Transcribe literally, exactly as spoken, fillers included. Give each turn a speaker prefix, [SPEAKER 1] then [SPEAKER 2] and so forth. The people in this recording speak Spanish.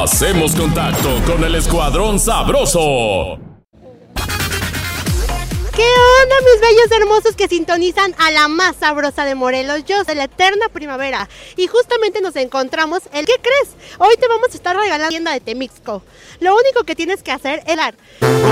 [SPEAKER 1] Hacemos contacto con el Escuadrón Sabroso.
[SPEAKER 2] ¿Qué onda, mis bellos hermosos que sintonizan a la más sabrosa de Morelos? Yo soy la eterna primavera y justamente nos encontramos el ¿qué crees? Hoy te vamos a estar regalando la tienda de Temixco. Lo único que tienes que hacer es dar